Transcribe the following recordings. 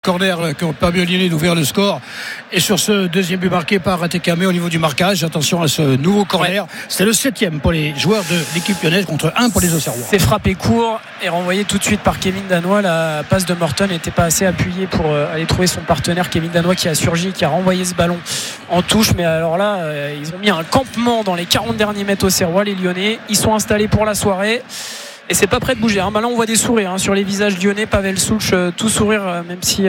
Corner qui ont permis aux Lyonnais d'ouvrir le score. Et sur ce deuxième but marqué par Atekame au niveau du marquage, attention à ce nouveau corner. C'est le 7e pour les joueurs de l'équipe lyonnaise contre 1 pour les Auxerrois. C'est frappé court et renvoyé tout de suite par Kevin Danois. La passe de Morton n'était pas assez appuyée pour aller trouver son partenaire Kevin Danois qui a surgi, qui a renvoyé ce ballon en touche. Mais alors là, ils ont mis un campement dans les 40 derniers mètres Auxerrois, les Lyonnais. Ils sont installés pour la soirée. Et c'est pas prêt de bouger. Là, on voit des sourires sur les visages lyonnais. Pavel Souch, tout sourire, même si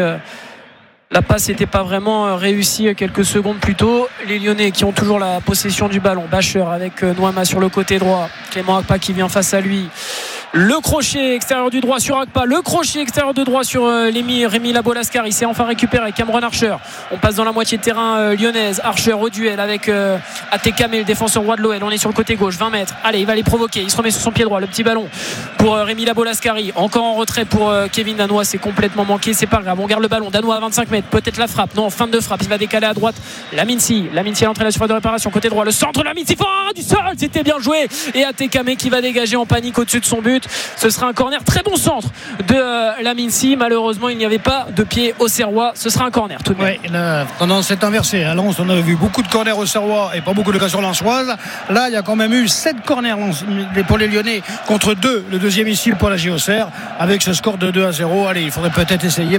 la passe n'était pas vraiment réussie quelques secondes plus tôt. Les Lyonnais qui ont toujours la possession du ballon. Bacher avec Noama sur le côté droit. Clément Akpa qui vient face à lui. Le crochet extérieur du droit sur Akpa. Le crochet extérieur de droit sur Rémi Labolascar. Il s'est enfin récupéré. Cameron Archer. On passe dans la moitié de terrain lyonnaise. Archer au duel avec Atekame, le défenseur roi de l'OL. On est sur le côté gauche, 20 mètres. Allez, il va les provoquer. Il se remet sur son pied droit. Le petit ballon pour Rémi Labolascari. Encore en retrait pour Kevin Danois. C'est complètement manqué. C'est pas grave. On garde le ballon. Danois à 25 mètres. Peut-être la frappe. Non, fin de frappe. Il va décaler à droite. Laminsi à l'entrée de la surface de réparation. Côté droit. Le centre. Laminsi fort du sol. C'était bien joué. Et Atekame qui va dégager en panique au-dessus de son but. Ce sera un corner, très bon centre de Laminsi. Malheureusement, il n'y avait pas de pied auxerrois. Ce sera un corner tout de même. La tendance est inversée. À Lens, on a vu beaucoup de corners auxerrois et pas beaucoup d'occasions lensoises. Là, il y a quand même eu 7 corners pour les Lyonnais contre 2, le deuxième ici pour la JOCR, avec ce score de 2-0. Allez, il faudrait peut-être essayer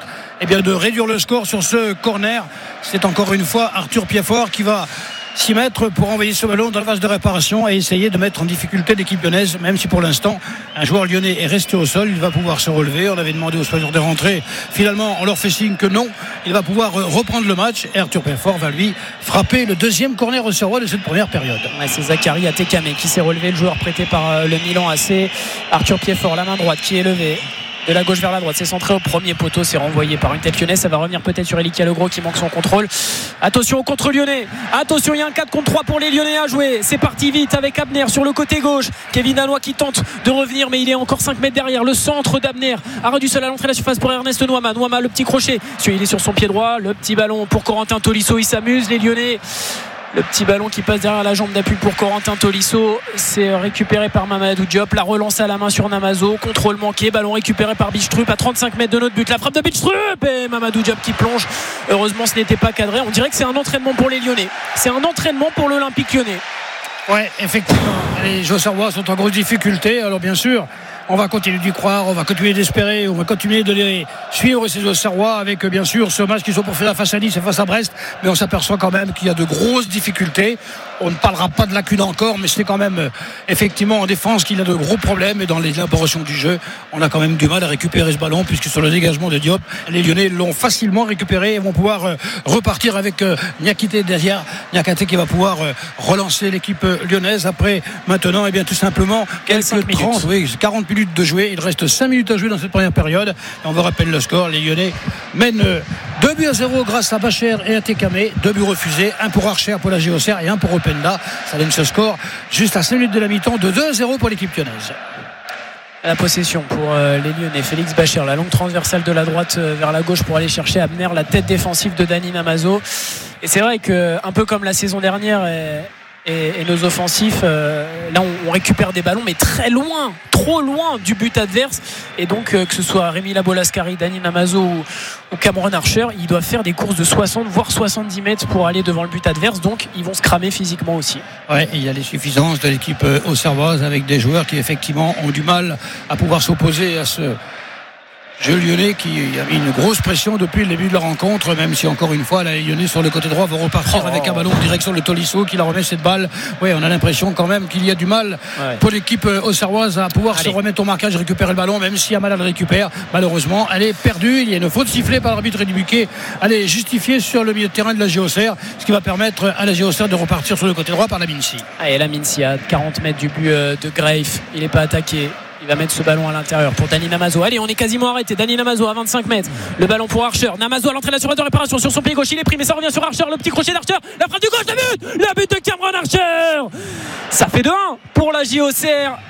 de réduire le score sur ce corner. C'est encore une fois Arthur Piefort qui va s'y mettre pour envoyer ce ballon dans la phase de réparation et essayer de mettre en difficulté l'équipe lyonnaise, même si pour l'instant un joueur lyonnais est resté au sol. Il va pouvoir se relever. On avait demandé aux soigneurs de rentrer, finalement on leur fait signe que non, il va pouvoir reprendre le match et Arthur Piefort va lui frapper le deuxième corner auxerrois de cette première période. C'est Zachary Atekame qui s'est relevé, le joueur prêté par le Milan AC. Arthur Piefort, la main droite qui est levée de la gauche vers la droite, c'est centré au premier poteau, c'est renvoyé par une tête lyonnaise. Ça va revenir peut-être sur Elikia Legros qui manque son contrôle. Attention au contre lyonnais, attention, il y a un 4 contre 3 pour les Lyonnais à jouer. C'est parti vite avec Abner sur le côté gauche. Kevin Danois qui tente de revenir, mais il est encore 5 mètres derrière. Le centre d'Abner, arrêt du sol à l'entrée de la surface pour Ernest Noama. Noama, le petit crochet, il est sur son pied droit. Le petit ballon pour Corentin Tolisso, il s'amuse, les Lyonnais. Le petit ballon qui passe derrière la jambe d'appui pour Corentin Tolisso. C'est récupéré par Mamadou Diop. La relance à la main sur Namazo. Contrôle manqué. Ballon récupéré par Bichtrup à 35 mètres de notre but. La frappe de Bichtrup et Mamadou Diop qui plonge. Heureusement, ce n'était pas cadré. On dirait que c'est un entraînement pour les Lyonnais. C'est un entraînement pour l'Olympique Lyonnais. Ouais, effectivement. Les Auxerrois sont en grosse difficulté. Alors bien sûr, on va continuer d'y croire, on va continuer d'espérer, on va continuer de les suivre ces Auxerrois avec bien sûr ce match qu'ils ont pour faire face à Nice et face à Brest, mais on s'aperçoit quand même qu'il y a de grosses difficultés. On ne parlera pas de lacunes encore, mais c'est quand même effectivement en défense qu'il y a de gros problèmes et dans l'élaboration du jeu, on a quand même du mal à récupérer ce ballon puisque sur le dégagement de Diop, les Lyonnais l'ont facilement récupéré et vont pouvoir repartir avec Niakité derrière. Niakité qui va pouvoir relancer l'équipe lyonnaise après maintenant, et bien tout simplement quelques 40 minutes de jouer. Il reste 5 minutes à jouer dans cette première période et on vous rappelle le score. Les Lyonnais mènent 2-0 grâce à Bacher et à Atekame. 2 buts refusés, 1 pour Archer pour la JOCR et 1 pour Openda. Ça donne ce score juste à 5 minutes de la mi-temps de 2-0 pour l'équipe lyonnaise. La possession pour les Lyonnais. Félix Bacher, la longue transversale de la droite vers la gauche pour aller chercher Abner, la tête défensive de Dani Namazo. Et c'est vrai que un peu comme la saison dernière et nos offensifs, là on récupère des ballons mais très loin, trop loin du but adverse, et donc que ce soit Rémi Labolascari, Dani Namazo ou Cameron Archer, ils doivent faire des courses de 60 voire 70 mètres pour aller devant le but adverse, donc ils vont se cramer physiquement aussi. Ouais, il y a les suffisances de l'équipe auxerroise avec des joueurs qui effectivement ont du mal à pouvoir s'opposer à ce jeu lyonnais qui a mis une grosse pression depuis le début de la rencontre, même si encore une fois les Lyonnais sur le côté droit vont repartir avec un ballon en direction de Tolisso qui la remet cette balle. Oui, on a l'impression quand même qu'il y a du mal pour l'équipe auxerroise à pouvoir se remettre au marquage, récupérer le ballon, même si Amala le récupère. Malheureusement, elle est perdue. Il y a une faute sifflée par l'arbitre Dubuquet. Elle est justifiée sur le milieu de terrain de la JOCR, ce qui va permettre à la JOCR de repartir sur le côté droit par Laminsi. Et Laminsi à 40 mètres du but de Greif. Il n'est pas attaqué. Il va mettre ce ballon à l'intérieur pour Dani Namazo. Allez, on est quasiment arrêté. Dani Namazo à 25 mètres. Le ballon pour Archer. Namazo à l'entrée de la surface de réparation sur son pied gauche. Il est pris, mais ça revient sur Archer. Le petit crochet d'Archer. La frappe du gauche, le but de Cameron Archer. Ça fait 2-1 pour la JOCR.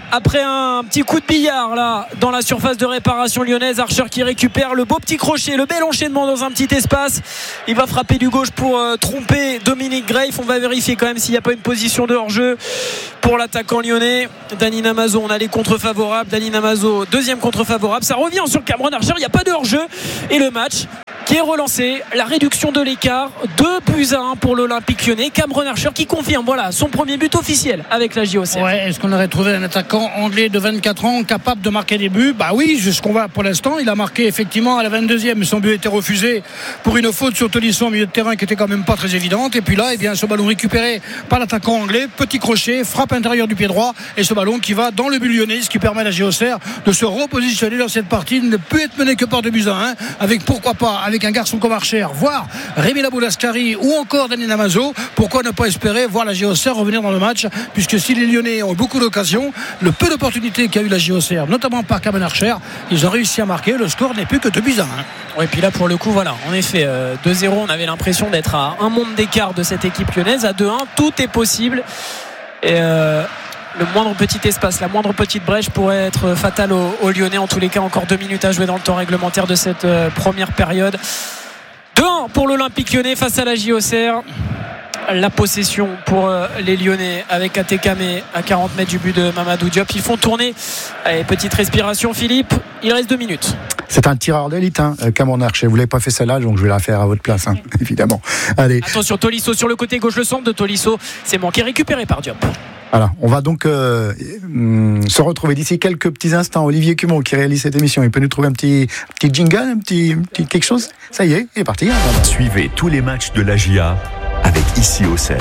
après un petit coup de billard là dans la surface de réparation lyonnaise. Archer qui récupère le beau petit crochet, le bel enchaînement dans un petit espace. Il va frapper du gauche pour tromper Dominique Greif. On va vérifier quand même s'il n'y a pas une position de hors-jeu pour l'attaquant lyonnais. Dani Namazo, on a les contre favorables. Dani Namazo, deuxième contre favorable. Ça revient sur Cameron Archer, il n'y a pas de hors-jeu. Et le match qui est relancé, la réduction de l'écart, 2-1 pour l'Olympique Lyonnais. Cameron Archer qui confirme son premier but officiel avec la JOCR. Ouais, est-ce qu'on aurait trouvé un attaquant anglais de 24 ans capable de marquer des buts? Bah oui, c'est ce qu'on voit pour l'instant. Il a marqué effectivement à la 22e, son but a été refusé pour une faute sur Tolisso au milieu de terrain qui était quand même pas très évidente. Et puis là, ce ballon récupéré par l'attaquant anglais, petit crochet, frappe intérieur du pied droit, et ce ballon qui va dans le but lyonnais, ce qui permet à la JOCR de se repositionner dans cette partie, de ne plus être mené que par 2-1, avec pourquoi pas avec un garçon comme Archer, voire Rémi Labolascari ou encore Dani Namazo. Pourquoi ne pas espérer voir la JOCR revenir dans le match, puisque si les Lyonnais ont beaucoup d'occasions, le peu d'opportunités qu'a eu la JOCR, notamment par Cameron Archer, ils ont réussi à marquer. Le score n'est plus que 2-1. Et puis là pour le coup en effet 2-0, on avait l'impression d'être à un monde d'écart de cette équipe lyonnaise. À 2-1 tout est possible, et le moindre petit espace, la moindre petite brèche pourrait être fatale aux Lyonnais. En tous les cas, encore 2 minutes à jouer dans le temps réglementaire de cette première période. 2-1 pour l'Olympique Lyonnais face à la JOCR. La possession pour les Lyonnais avec Atekame à 40 mètres du but de Mamadou Diop. Ils font tourner. Allez, petite respiration, Philippe. Il reste 2 minutes. C'est un tireur d'élite, Cameron Archer. Vous l'avez pas fait celle-là, donc je vais la faire à votre place, évidemment. Allez. Attention, Tolisso sur le côté gauche, le centre de Tolisso. C'est manqué, récupéré par Diop. Voilà, on va donc se retrouver d'ici quelques petits instants. Olivier Cumont qui réalise cette émission, il peut nous trouver un petit jingle, un petit quelque chose. Ça y est, il est parti. Suivez tous les matchs de la GIA avec Ici Auxerre.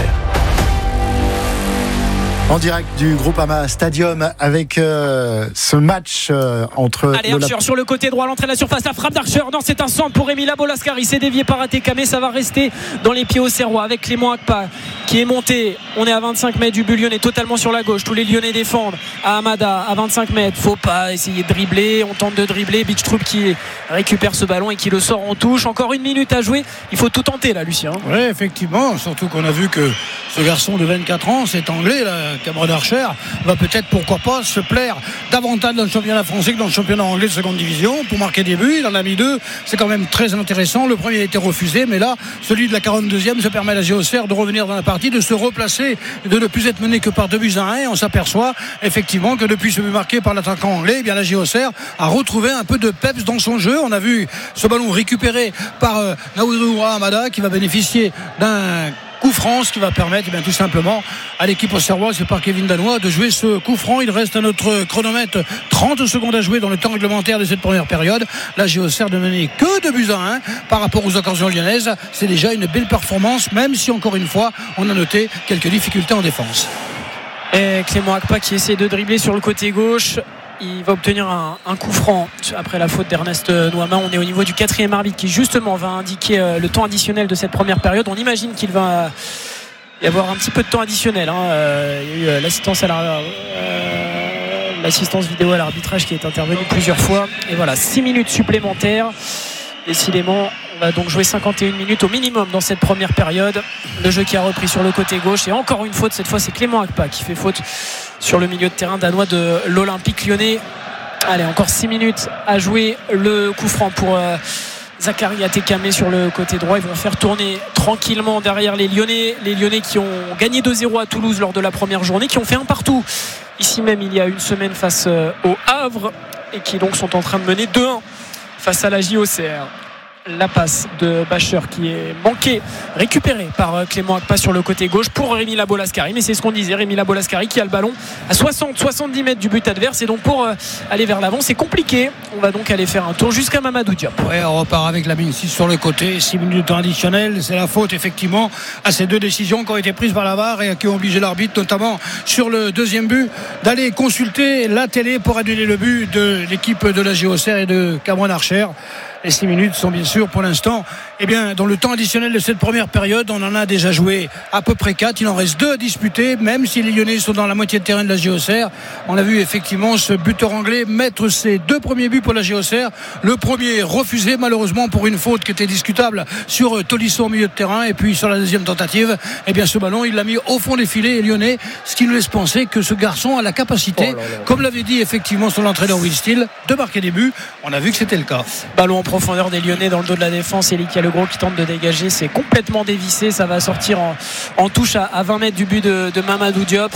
En direct du Groupama Stadium avec ce match entre... Allez, Archer sur le côté droit, l'entrée de la surface, la frappe d'Archer. Non, c'est un centre pour Rémi Labolascari. C'est dévié par Atekame. Ça va rester dans les pieds auxerrois avec Clément Akpa qui est monté. On est à 25 mètres du but lyonnais, totalement sur la gauche. Tous les Lyonnais défendent. À Hamada, à 25 mètres. Faut pas essayer de dribbler. On tente de dribbler. Beach-Troop qui récupère ce ballon et qui le sort en touche. Encore 1 minute à jouer. Il faut tout tenter là, Lucien. Oui, effectivement. Surtout qu'on a vu que ce garçon de 24 ans, cet anglais là, Cameron Archer, va peut-être, pourquoi pas, se plaire davantage dans le championnat français que dans le championnat anglais de seconde division pour marquer des buts. Il en a mis 2, c'est quand même très intéressant. Le premier a été refusé, mais là, celui de la 42e, ça permet à la JOCR de revenir dans la partie, de se replacer, de ne plus être mené que par 2-1. Et on s'aperçoit effectivement que depuis ce but marqué par l'attaquant anglais, eh bien la JOCR a retrouvé un peu de peps dans son jeu. On a vu ce ballon récupéré par Naoudou Hamada qui va bénéficier d'un coup franc, ce qui va permettre tout simplement à l'équipe auxerroise, c'est par Kevin Danois, de jouer ce coup franc. Il reste à notre chronomètre 30 secondes à jouer dans le temps réglementaire de cette première période. La JOCR ne menait que 2-1 par rapport aux occasions lyonnaises. C'est déjà une belle performance, même si encore une fois on a noté quelques difficultés en défense. Et Clément Akpa qui essaie de dribbler sur le côté gauche. Il va obtenir un coup franc après la faute d'Ernest Nouama. On est au niveau du 4e arbitre qui justement va indiquer le temps additionnel de cette première période. On imagine qu'il va y avoir un petit peu de temps additionnel. Il y a eu l'assistance vidéo à l'arbitrage qui est intervenue plusieurs fois. Et voilà, 6 minutes supplémentaires. Décidément, on va donc jouer 51 minutes au minimum dans cette première période. Le jeu qui a repris sur le côté gauche. Et encore une faute, cette fois c'est Clément Akpa qui fait faute sur le milieu de terrain danois de l'Olympique Lyonnais. Allez, encore 6 minutes à jouer. Le coup franc pour Zachary Atekame sur le côté droit. Ils vont faire tourner tranquillement derrière les Lyonnais. Les Lyonnais qui ont gagné 2-0 à Toulouse lors de la première journée, qui ont fait un partout ici même il y a une semaine face au Havre, et qui donc sont en train de mener 2-1 face à la JOCR. La passe de Bacher qui est manquée, récupérée par Clément Akpa sur le côté gauche pour Rémi Labolascari. Mais c'est ce qu'on disait, Rémi Labolascari qui a le ballon à 60-70 mètres du but adverse. Et donc pour aller vers l'avant, c'est compliqué. On va donc aller faire un tour jusqu'à Mamadou Diop. Ouais, on repart avec la mine 6 sur le côté, 6 minutes de temps additionnel. C'est la faute effectivement à ces 2 décisions qui ont été prises par la VAR et qui ont obligé l'arbitre, notamment sur le 2e but, d'aller consulter la télé pour annuler le but de l'équipe de la JOCR et de Cameron Archer. Les 6 minutes sont bien sûr pour l'instant, dans le temps additionnel de cette première période, on en a déjà joué à peu près 4. Il en reste 2 à disputer, même si les Lyonnais sont dans la moitié de terrain de la JOCR. On a vu effectivement ce buteur anglais mettre ses 2 premiers buts pour la JOCR. Le premier refusé malheureusement pour une faute qui était discutable sur Tolisso au milieu de terrain. Et puis sur la deuxième tentative, ce ballon il l'a mis au fond des filets lyonnais, ce qui nous laisse penser que ce garçon a la capacité, comme l'avait dit effectivement son entraîneur Will Steele, de marquer des buts. On a vu que c'était le cas. Ballon en profondeur des Lyonnais dans le dos de la défense. Elikia Legros qui tente de dégager, c'est complètement dévissé, ça va sortir en touche à 20 mètres du but de Mamadou Diop.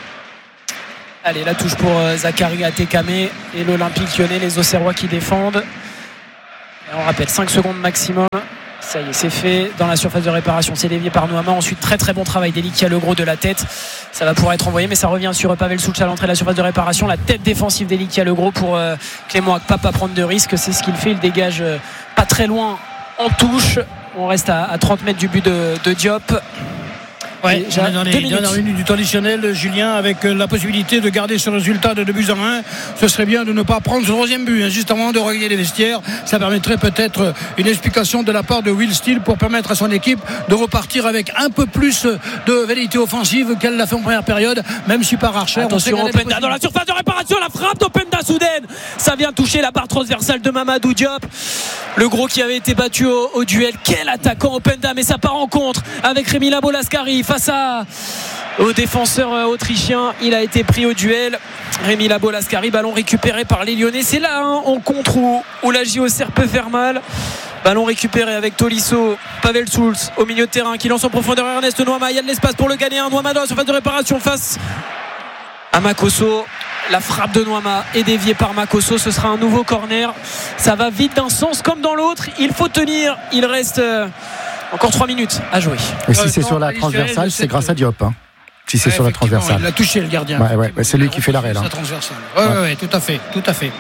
Allez, la touche pour Zachary Atekame et l'Olympique Lyonnais, les Auxerrois qui défendent. Et on rappelle 5 secondes maximum. Ça y est, c'est fait dans la surface de réparation. C'est dévié par Noama. Ensuite, très très bon travail d'Elikia Legros de la tête. Ça va pouvoir être envoyé, mais ça revient sur Pavel Souch à l'entrée de la surface de réparation. La tête défensive d'Elikia Legros pour Clément Akpa, pas prendre de risque. C'est ce qu'il fait. Il dégage pas très loin en touche. On reste à 30 mètres du but de Diop. Ouais, on est dans les dernières minutes du temps additionnel, Julien, avec la possibilité de garder ce résultat de 2-1. Ce serait bien de ne pas prendre ce 3e but, juste avant de regagner les vestiaires. Ça permettrait peut-être une explication de la part de Will Steele pour permettre à son équipe de repartir avec un peu plus de velléité offensive qu'elle l'a fait en première période, même si par Archer. Attention, Openda dans la surface de réparation, la frappe d'Openda soudaine. Ça vient toucher la barre transversale de Mamadou Diop. Le gros qui avait été battu au duel. Quel attaquant Openda, mais ça part en contre avec Rémi Labo-Lascari face au défenseur autrichien. Il a été pris au duel. Rémi Labo-Lascari, ballon récupéré par les Lyonnais. C'est là en contre où la JOCR peut faire mal. Ballon récupéré avec Tolisso, Pavel Schulz au milieu de terrain qui lance en profondeur Ernest Noama. Il y a de l'espace pour le Ghanéen. Noama dans la surface de réparation face à Makosso. La frappe de Noama est déviée par Makosso. Ce sera un nouveau corner. Ça va vite d'un sens comme dans l'autre. Il faut tenir. Il reste encore 3 minutes à jouer. Et si c'est sur la transversale, c'est grâce à Diop. Si c'est sur la transversale. Il a touché le gardien. C'est lui qui fait l'arrêt là. Oui, tout à fait.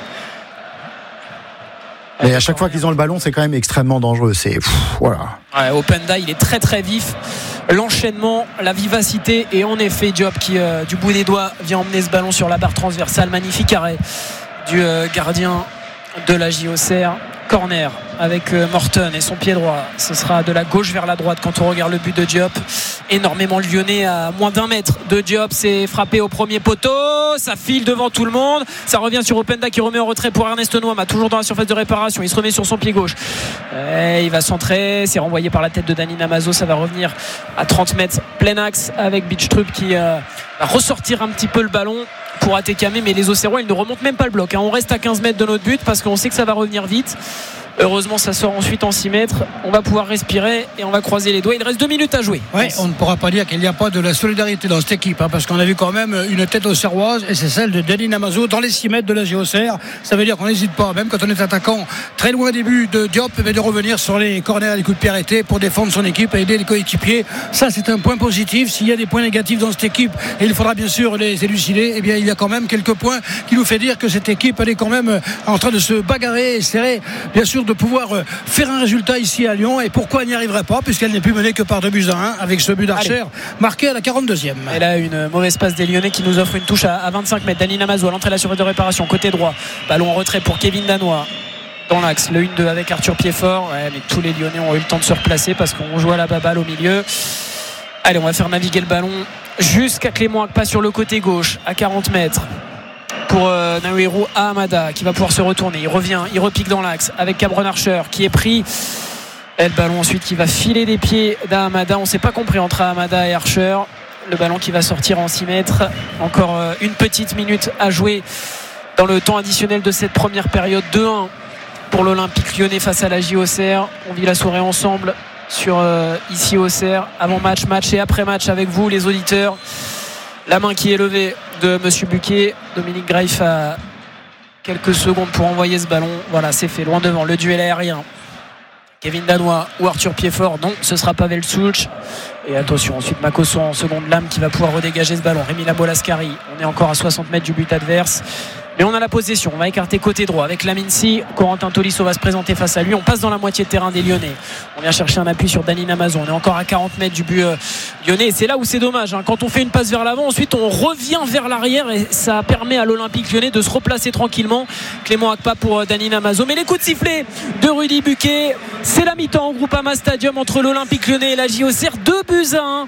Et à chaque fois qu'ils ont le ballon, c'est quand même extrêmement dangereux. Voilà. Openda, il est très très vif. L'enchaînement, la vivacité, et en effet Diop qui du bout des doigts vient emmener ce ballon sur la barre transversale. Magnifique arrêt du gardien de la JOCR. Corner avec Morton et son pied droit. Ce sera de la gauche vers la droite quand on regarde le but de Diop. Énormément lyonnais à moins d'1 mètre de Diop. C'est frappé au premier poteau. Ça file devant tout le monde. Ça revient sur Openda qui remet en retrait pour Ernest Noama. Toujours dans la surface de réparation. Il se remet sur son pied gauche. Il va centrer. C'est renvoyé par la tête de Dani Namazo. Ça va revenir à 30 mètres plein axe avec Bichtrup qui va ressortir un petit peu le ballon pour Atekame, mais les Auxerrois ils ne remontent même pas le bloc. On reste à 15 mètres de notre but parce qu'on sait que ça va revenir vite. Heureusement ça sort ensuite en 6 mètres. On va pouvoir respirer et on va croiser les doigts. Il reste 2 minutes à jouer. On ne pourra pas dire qu'il n'y a pas de la solidarité dans cette équipe, parce qu'on a vu quand même une tête auxerroise, et c'est celle de Dani Namazo dans les 6 mètres de la JOCR. Ça veut dire qu'on n'hésite pas, même quand on est attaquant très loin des buts de Diop, de revenir sur les corners et les coups de pied arrêtés pour défendre son équipe et aider les coéquipiers. Ça c'est un point positif. S'il y a des points négatifs dans cette équipe, et il faudra bien sûr les élucider, il y a quand même quelques points qui nous fait dire que cette équipe elle est quand même en train de se bagarrer et essayer bien sûr de pouvoir faire un résultat ici à Lyon. Et pourquoi elle n'y arriverait pas, puisqu'elle n'est plus menée que par 2-1 avec ce but d'Archer marqué à la 42e. Et là une mauvaise passe des Lyonnais qui nous offre une touche à 25 mètres. Dani Namazo à l'entrée de la surface de réparation côté droit. Ballon en retrait pour Kevin Danois dans l'axe, le 1-2 avec Arthur Piedfort. Mais tous les Lyonnais ont eu le temps de se replacer parce qu'on joue à la baballe au milieu. Allez, on va faire naviguer le ballon jusqu'à Clément Akpa sur le côté gauche à 40 mètres pour Naouirou Ahamada qui va pouvoir se retourner. Il revient, il repique dans l'axe avec Cameron Archer qui est pris. Et le ballon ensuite qui va filer des pieds d'Ahamada. On ne s'est pas compris entre Ahamada et Archer. Le ballon qui va sortir en 6 mètres. Encore une petite minute à jouer dans le temps additionnel de cette première période. 2-1 pour l'Olympique Lyonnais face à la JOCR. On vit la soirée ensemble sur ici Auxerre, avant match et après match avec vous les auditeurs. La main qui est levée de Monsieur Buquet. Dominique Greif a quelques secondes pour envoyer ce ballon. Voilà, c'est fait, loin devant le duel aérien. Kevin Danois ou Arthur Piedfort, non, ce sera Pavel Souch. Et attention, ensuite Makosso en seconde lame qui va pouvoir redégager ce ballon. Rémi Labo-Lascari, on est encore à 60 mètres du but adverse. Mais on a la possession, on va écarter côté droit avec Laminsi. Corentin Tolisso va se présenter face à lui. On passe dans la moitié de terrain des Lyonnais. On vient chercher un appui sur Dani Namazo. On est encore à 40 mètres du but lyonnais. Et c'est là où c'est dommage. Quand on fait une passe vers l'avant, ensuite on revient vers l'arrière et ça permet à l'Olympique Lyonnais de se replacer tranquillement. Clément Akpa pour Dani Namazo. Mais les coups de sifflet de Rudy Buquet, c'est la mi-temps au Groupama Stadium entre l'Olympique Lyonnais et la JOCR. 2-1.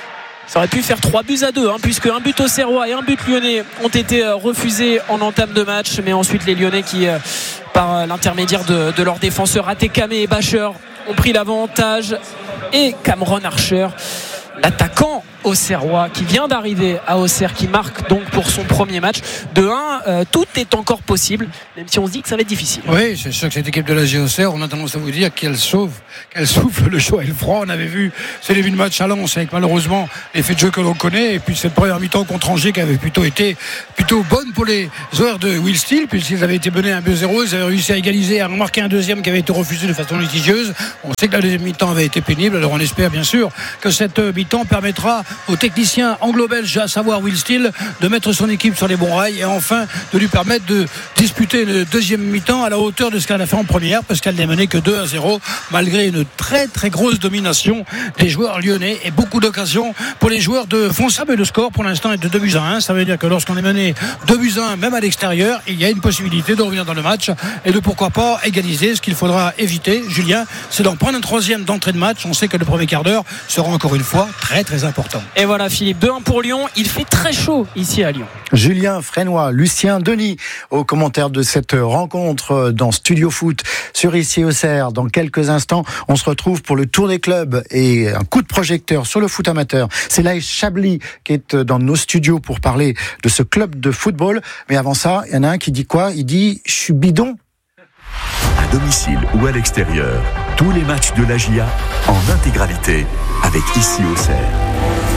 Ça aurait pu faire 3-2, puisque un but auxerrois et un but lyonnais ont été refusés en entame de match. Mais ensuite les Lyonnais qui, par l'intermédiaire de leurs défenseurs Atekame et Bacher, ont pris l'avantage. Et Cameron Archer, l'attaquant auxerrois qui vient d'arriver à Auxerre, qui marque donc pour son premier match. De 1, tout est encore possible, même si on se dit que ça va être difficile. Oui, c'est sûr que cette équipe de la Auxerre, on a tendance à vous dire qu'elle souffle le chaud et le froid. On avait vu ces débuts de match à Lens avec malheureusement l'effet de jeu que l'on connaît, et puis cette première mi-temps contre Angers qui avait été bonne pour les joueurs de Will Steele, puisqu'ils avaient été menés 1-0, ils avaient réussi à égaliser, à remarquer un deuxième qui avait été refusé de façon litigieuse. On sait que la deuxième mi-temps avait été pénible, alors on espère bien sûr que cette mi-temps permettra au technicien anglo-belge, à savoir Will Steele, de mettre son équipe sur les bons rails et enfin de lui permettre de disputer le deuxième mi-temps à la hauteur de ce qu'elle a fait en première, parce qu'elle n'est menée que 2-0 malgré une très très grosse domination des joueurs lyonnais et beaucoup d'occasions pour les joueurs de Fonsa. Mais le score pour l'instant est de 2-1. Ça veut dire que lorsqu'on est mené 2-1 même à l'extérieur, il y a une possibilité de revenir dans le match et de pourquoi pas égaliser. Ce qu'il faudra éviter, Julien, c'est d'en prendre un troisième d'entrée de match. On sait que le premier quart d'heure sera encore une fois très très important. Et voilà Philippe, 2-1 pour Lyon. Il fait très chaud ici à Lyon. Julien Frénois, Lucien Denis aux commentaires de cette rencontre dans Studio Foot sur Ici Auxerre. Dans quelques instants, on se retrouve pour le tour des clubs et un coup de projecteur sur le foot amateur. C'est l'AS Chablis qui est dans nos studios pour parler de ce club de football. Mais avant ça, il y en a un qui dit quoi ? Il dit « je suis bidon ». À domicile ou à l'extérieur, tous les matchs de la GIA en intégralité avec Ici Auxerre.